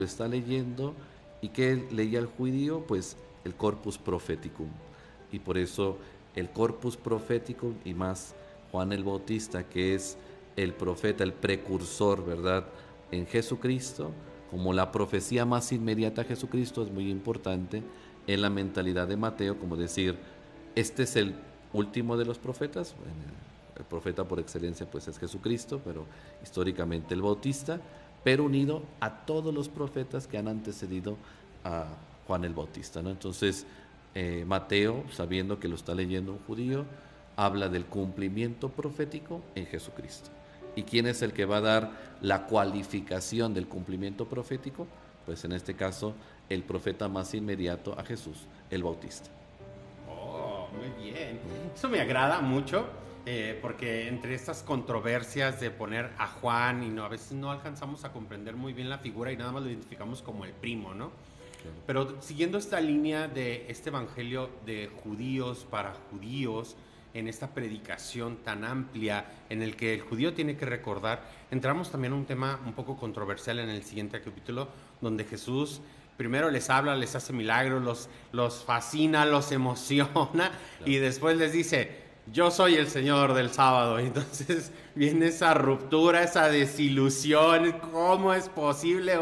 está leyendo. ¿Y qué leía el judío? Pues el corpus propheticum. Y por eso el corpus propheticum, y más Juan el Bautista, que es el profeta, el precursor, ¿verdad?, en Jesucristo, como la profecía más inmediata a Jesucristo, es muy importante en la mentalidad de Mateo, como decir, este es el último de los profetas. Bueno, el profeta por excelencia pues es Jesucristo, pero históricamente el Bautista, pero unido a todos los profetas que han antecedido a Juan el Bautista, ¿no? Entonces, Mateo, sabiendo que lo está leyendo un judío, habla del cumplimiento profético en Jesucristo. ¿Y quién es el que va a dar la cualificación del cumplimiento profético? Pues en este caso, el profeta más inmediato a Jesús, el Bautista. Oh, muy bien. Eso me agrada mucho, porque entre estas controversias de poner a Juan y no, a veces no alcanzamos a comprender muy bien la figura y nada más lo identificamos como el primo, ¿no? Claro. Pero siguiendo esta línea de este evangelio de judíos para judíos, en esta predicación tan amplia en el que el judío tiene que recordar, entramos también a un tema un poco controversial en el siguiente capítulo, donde Jesús primero les habla, les hace milagros, los fascina, los emociona Claro. y después les dice, yo soy el Señor del sábado. Y entonces viene esa ruptura, esa desilusión, ¿cómo es posible?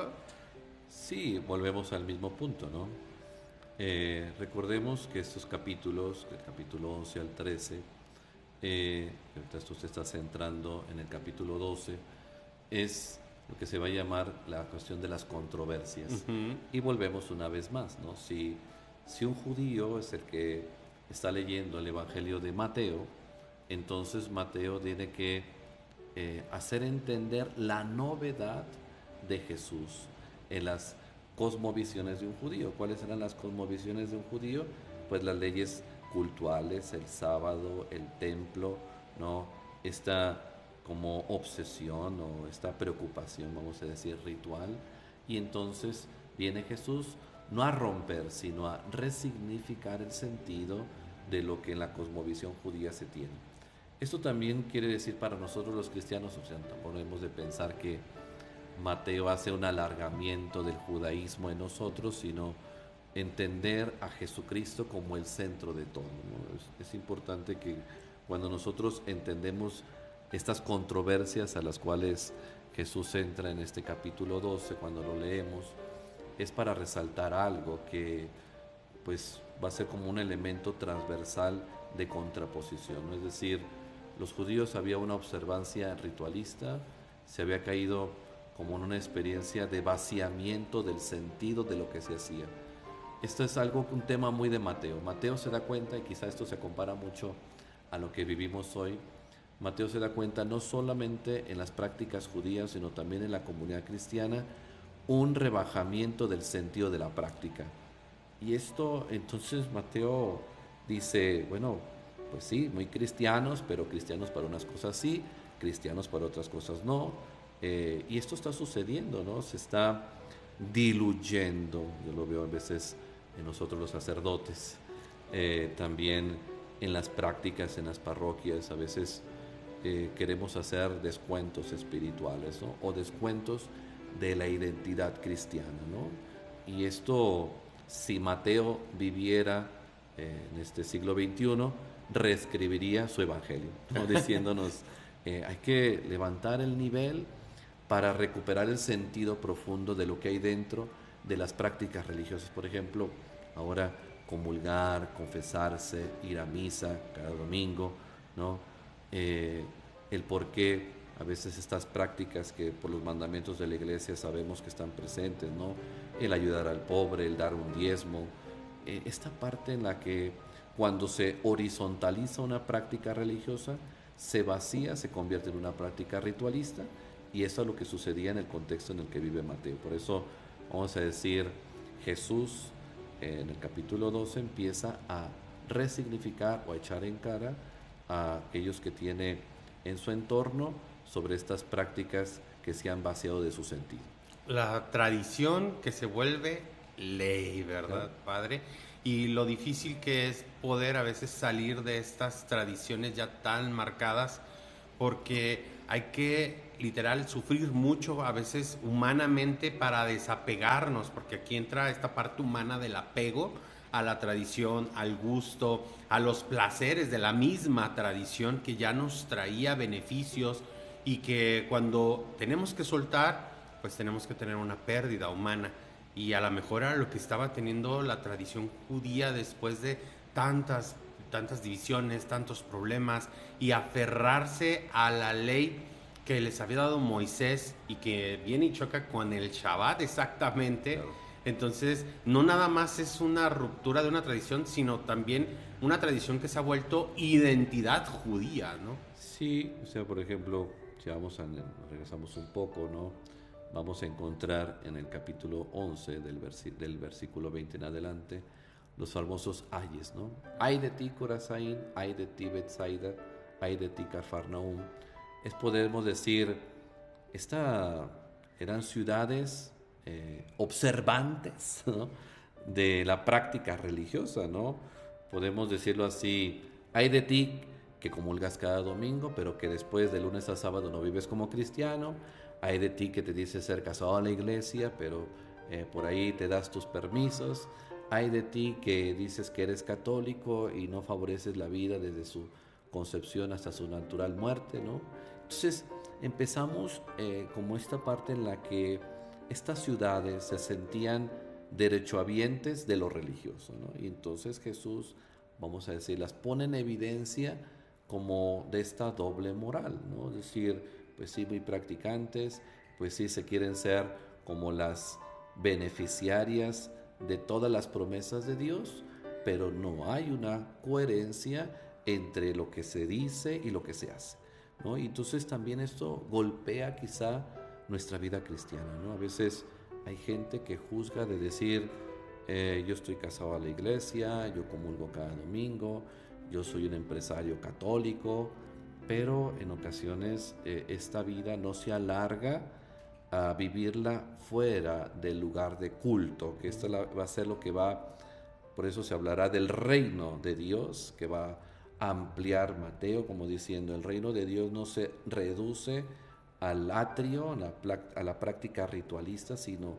Sí, volvemos al mismo punto, ¿no? Recordemos que estos capítulos, del capítulo 11 al 13, ahorita esto se está centrando en el capítulo 12, es lo que se va a llamar la cuestión de las controversias. Y volvemos una vez más, ¿no? Si un judío es el que está leyendo el Evangelio de Mateo, entonces Mateo tiene que hacer entender la novedad de Jesús en las cosmovisiones de un judío. ¿Cuáles eran las cosmovisiones de un judío? Pues las leyes cultuales, el sábado, el templo, ¿no? Esta como obsesión o esta preocupación, vamos a decir, ritual. Y entonces viene Jesús no a romper, sino a resignificar el sentido de lo que en la cosmovisión judía se tiene. Esto también quiere decir para nosotros los cristianos, o sea, tampoco debemos de pensar que Mateo hace un alargamiento del judaísmo en nosotros, sino entender a Jesucristo como el centro de todo, ¿no? Es importante que cuando nosotros entendemos estas controversias a las cuales Jesús entra en este capítulo 12, cuando lo leemos, es para resaltar algo que pues va a ser como un elemento transversal de contraposición, ¿no? Es decir, los judíos había una observancia ritualista, se había caído como en una experiencia de vaciamiento del sentido de lo que se hacía. Esto es algo, un tema muy de Mateo. Mateo se da cuenta, y quizá esto se compara mucho a lo que vivimos hoy, Mateo se da cuenta no solamente en las prácticas judías, sino también en la comunidad cristiana, un rebajamiento del sentido de la práctica. Y esto, entonces Mateo dice, bueno, pues sí, muy cristianos, pero cristianos para unas cosas sí, cristianos para otras cosas no. Y esto está sucediendo, ¿no? Se está diluyendo, yo lo veo a veces en nosotros los sacerdotes, también en las prácticas, en las parroquias, a veces queremos hacer descuentos espirituales, ¿no? O descuentos de la identidad cristiana, ¿no? Y esto, si Mateo viviera en este siglo XXI, reescribiría su evangelio, ¿no? Diciéndonos, hay que levantar el nivel para recuperar el sentido profundo de lo que hay dentro de las prácticas religiosas. Por ejemplo, ahora comulgar, confesarse, ir a misa cada domingo, ¿no? El por qué a veces estas prácticas que por los mandamientos de la iglesia sabemos que están presentes, ¿no? El ayudar al pobre, el dar un diezmo, esta parte en la que cuando se horizontaliza una práctica religiosa, se vacía, se convierte en una práctica ritualista, y eso es lo que sucedía en el contexto en el que vive Mateo. Por eso vamos a decir, Jesús en el capítulo 12 empieza a resignificar o a echar en cara a aquellos que tiene en su entorno sobre estas prácticas que se han vaciado de su sentido. La tradición que se vuelve ley, ¿verdad, Claro. padre? Y lo difícil que es poder a veces salir de estas tradiciones ya tan marcadas, porque hay que literal sufrir mucho a veces humanamente para desapegarnos, porque aquí entra esta parte humana del apego a la tradición, al gusto, a los placeres de la misma tradición que ya nos traía beneficios y que cuando tenemos que soltar, pues tenemos que tener una pérdida humana. Y a lo mejor era lo que estaba teniendo la tradición judía después de tantas divisiones, tantos problemas y aferrarse a la ley que les había dado Moisés y que viene y choca con el Shabbat exactamente. Claro. Entonces, no nada más es una ruptura de una tradición, sino también una tradición que se ha vuelto identidad judía, ¿no? Sí, o sea, por ejemplo, si regresamos un poco, ¿no? Vamos a encontrar en el capítulo 11 del versículo 20 en adelante los famosos ayes, ¿no? Ay de ti, Corazaín, ay de ti, Betsaida, ay de ti, Cafarnaúm. Podemos decir, eran ciudades observantes, ¿no? De la práctica religiosa, ¿no? Podemos decirlo así, ay de ti que comulgas cada domingo, pero que después de lunes a sábado no vives como cristiano. Hay de ti que te dices ser casado a la iglesia, pero por ahí te das tus permisos. Hay de ti que dices que eres católico y no favoreces la vida desde su concepción hasta su natural muerte, ¿no? Entonces empezamos como esta parte en la que estas ciudades se sentían derechohabientes de lo religioso, ¿no? Y entonces Jesús, vamos a decir, las pone en evidencia como de esta doble moral, ¿no? Es decir, pues sí, muy practicantes, pues sí, se quieren ser como las beneficiarias de todas las promesas de Dios, pero no hay una coherencia entre lo que se dice y lo que se hace, ¿no? Y entonces también esto golpea quizá nuestra vida cristiana, ¿no? A veces hay gente que juzga de decir, yo estoy casado a la iglesia, yo comulgo cada domingo, yo soy un empresario católico, pero en ocasiones esta vida no se alarga a vivirla fuera del lugar de culto, que esto va a ser lo que por eso se hablará del reino de Dios, que va a ampliar Mateo, como diciendo, el reino de Dios no se reduce al atrio, a la práctica ritualista, sino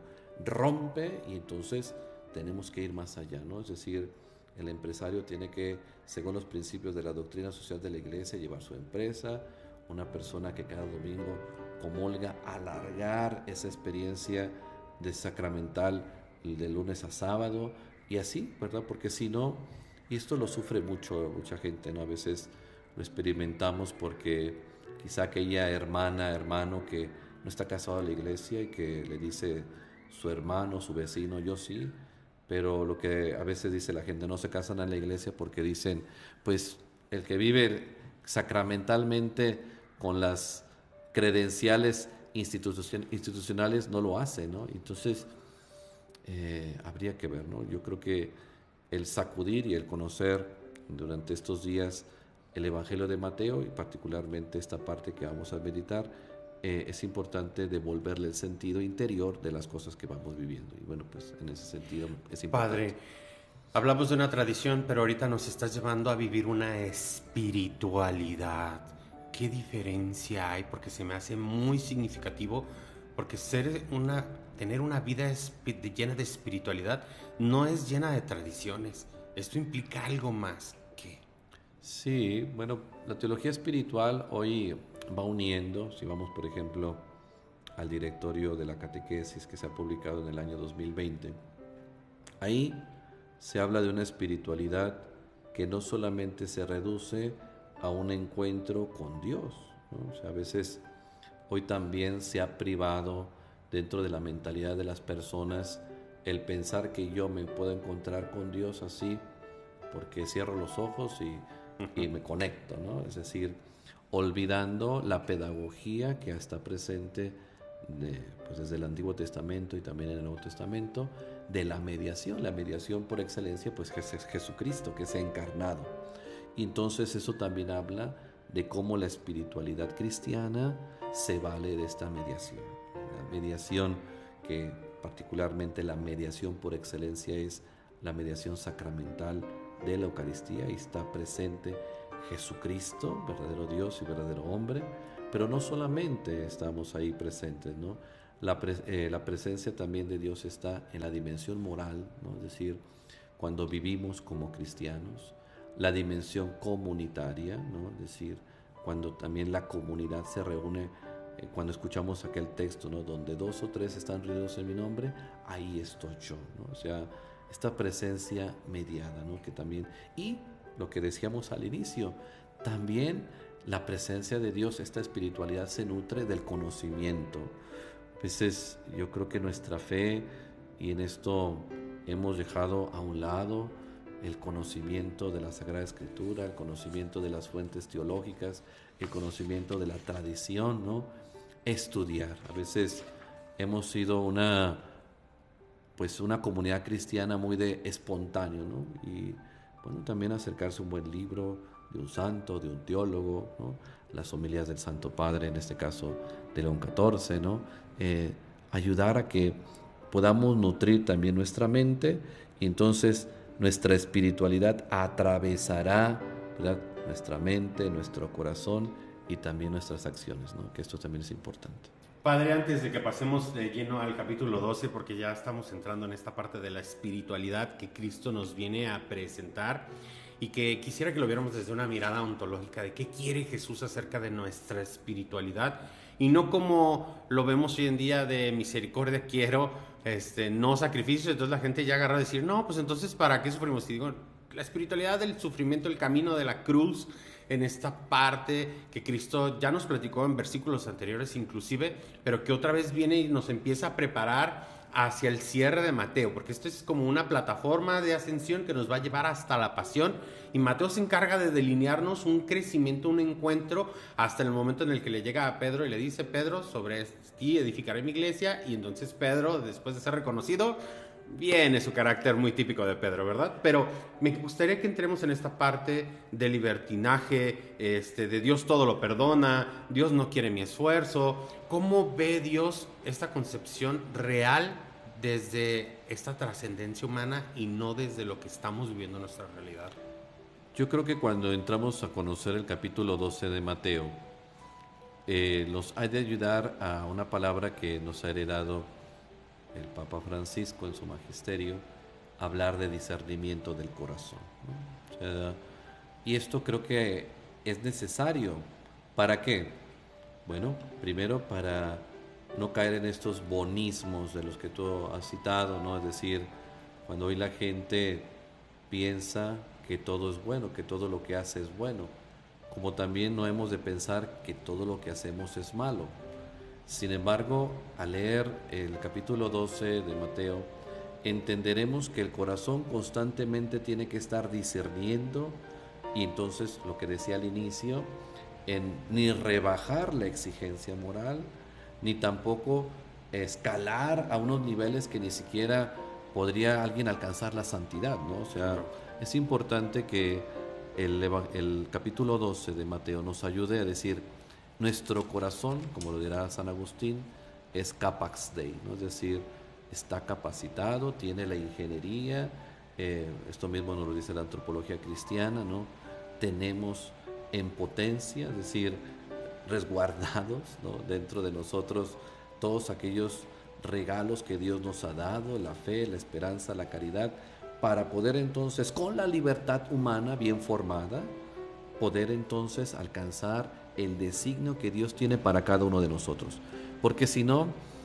rompe, y entonces tenemos que ir más allá, ¿no? Es decir, el empresario tiene que, según los principios de la doctrina social de la iglesia, llevar su empresa. Una persona que cada domingo comulga, alargar esa experiencia de sacramental de lunes a sábado, y así, ¿verdad? Porque si no, y esto lo sufre mucha gente, ¿no? A veces lo experimentamos porque quizá aquella hermano que no está casado a la iglesia y que le dice su hermano, su vecino, yo sí, pero lo que a veces dice la gente, no se casan en la iglesia porque dicen, pues el que vive sacramentalmente con las credenciales institucionales no lo hace, ¿no? Entonces habría que ver, ¿no? Yo creo que el sacudir y el conocer durante estos días el Evangelio de Mateo y particularmente esta parte que vamos a meditar, es importante devolverle el sentido interior de las cosas que vamos viviendo. Y bueno, pues en ese sentido es importante. Padre, hablamos de una tradición, pero ahorita nos estás llevando a vivir una espiritualidad. ¿Qué diferencia hay? Porque se me hace muy significativo, porque tener una vida llena de espiritualidad no es llena de tradiciones. Esto implica algo más. ¿Qué? Sí, bueno, la teología espiritual hoy va uniendo, si vamos por ejemplo al directorio de la catequesis que se ha publicado en el año 2020, ahí se habla de una espiritualidad que no solamente se reduce a un encuentro con Dios, ¿no? O sea, a veces hoy también se ha privado dentro de la mentalidad de las personas el pensar que yo me puedo encontrar con Dios así porque cierro los ojos y me conecto, ¿no? Es decir, olvidando la pedagogía que está presente pues desde el Antiguo Testamento y también en el Nuevo Testamento, de la mediación por excelencia, pues es Jesucristo que se ha encarnado. Y entonces eso también habla de cómo la espiritualidad cristiana se vale de esta mediación. La mediación que particularmente la mediación por excelencia es la mediación sacramental de la Eucaristía, y está presente Jesucristo, verdadero Dios y verdadero hombre, pero no solamente estamos ahí presentes, ¿no? La presencia también de Dios está en la dimensión moral, ¿no? Es decir, cuando vivimos como cristianos, la dimensión comunitaria, ¿no? Es decir, cuando también la comunidad se reúne, cuando escuchamos aquel texto, ¿no? Donde 2 o 3 están reunidos en mi nombre, ahí estoy yo, ¿no? O sea, esta presencia mediada, ¿no? Que también, y lo que decíamos al inicio, también la presencia de Dios, esta espiritualidad se nutre del conocimiento. A veces yo creo que nuestra fe, y en esto hemos dejado a un lado el conocimiento de la Sagrada Escritura, el conocimiento de las fuentes teológicas, el conocimiento de la tradición, ¿no? Estudiar. A veces hemos sido una comunidad cristiana muy de espontáneo, ¿no? Y bueno, también acercarse a un buen libro de un santo, de un teólogo, ¿no? Las homilías del Santo Padre, en este caso de León XIV, ¿no? Ayudar a que podamos nutrir también nuestra mente, y entonces nuestra espiritualidad atravesará, ¿verdad?, nuestra mente, nuestro corazón y también nuestras acciones, ¿no? Que esto también es importante. Padre, antes de que pasemos de lleno al capítulo 12, porque ya estamos entrando en esta parte de la espiritualidad que Cristo nos viene a presentar, y que quisiera que lo viéramos desde una mirada ontológica de qué quiere Jesús acerca de nuestra espiritualidad, y no como lo vemos hoy en día de misericordia quiero, no sacrificios. Entonces la gente ya agarra a decir, no, pues entonces ¿para qué sufrimos? Y digo, la espiritualidad del sufrimiento, el camino de la cruz, en esta parte que Cristo ya nos platicó en versículos anteriores inclusive, pero que otra vez viene y nos empieza a preparar hacia el cierre de Mateo, porque esto es como una plataforma de ascensión que nos va a llevar hasta la pasión, y Mateo se encarga de delinearnos un crecimiento, un encuentro, hasta el momento en el que le llega a Pedro y le dice, Pedro, sobre ti edificaré mi iglesia, y entonces Pedro, después de ser reconocido, viene su carácter muy típico de Pedro, ¿verdad? Pero me gustaría que entremos en esta parte de libertinaje, de Dios todo lo perdona, Dios no quiere mi esfuerzo. ¿Cómo ve Dios esta concepción real desde esta trascendencia humana y no desde lo que estamos viviendo en nuestra realidad? Yo creo que cuando entramos a conocer el capítulo 12 de Mateo, nos ha de ayudar a una palabra que nos ha heredado el Papa Francisco en su magisterio, hablar de discernimiento del corazón, ¿no? O sea, y esto creo que es necesario. ¿Para qué? Bueno, primero para no caer en estos bonismos de los que tú has citado, ¿no? Es decir, cuando hoy la gente piensa que todo es bueno, que todo lo que hace es bueno, como también no hemos de pensar que todo lo que hacemos es malo. Sin embargo, al leer el capítulo 12 de Mateo, entenderemos que el corazón constantemente tiene que estar discerniendo, y entonces lo que decía al inicio, en ni rebajar la exigencia moral, ni tampoco escalar a unos niveles que ni siquiera podría alguien alcanzar la santidad, ¿no? O sea, es importante que el capítulo 12 de Mateo nos ayude a decir, nuestro corazón, como lo dirá San Agustín, es capax Dei, ¿no? Es decir, está capacitado, tiene la ingeniería, esto mismo nos lo dice la antropología cristiana, ¿no? Tenemos en potencia, es decir, resguardados, ¿no?, dentro de nosotros todos aquellos regalos que Dios nos ha dado, la fe, la esperanza, la caridad, para poder entonces, con la libertad humana bien formada, poder entonces alcanzar el designio que Dios tiene para cada uno de nosotros. Porque si no,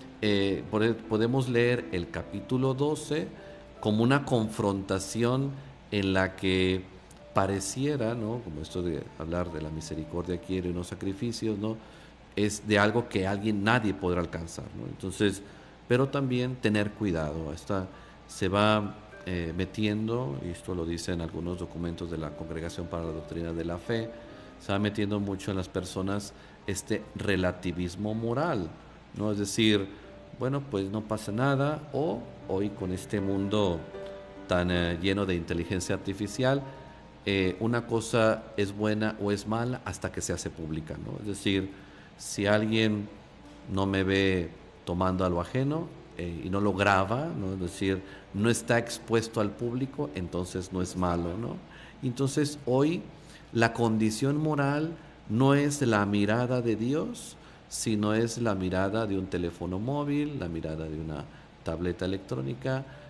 podemos leer el capítulo 12 como una confrontación en la que pareciera, ¿no?, como esto de hablar de la misericordia quiere y no sacrificios, ¿no?, es de algo que nadie podrá alcanzar, ¿no? Entonces, pero también tener cuidado. Se va metiendo, y esto lo dicen algunos documentos de la Congregación para la Doctrina de la Fe, se va metiendo mucho en las personas este relativismo moral, ¿no? Es decir, bueno, pues no pasa nada, o hoy con este mundo tan lleno de inteligencia artificial, una cosa es buena o es mala hasta que se hace pública, ¿no? Es decir, si alguien no me ve tomando a lo ajeno y no lo graba, ¿no?, es decir, no está expuesto al público, entonces no es malo, ¿no? Entonces hoy la condición moral no es la mirada de Dios, sino es la mirada de un teléfono móvil, la mirada de una tableta electrónica,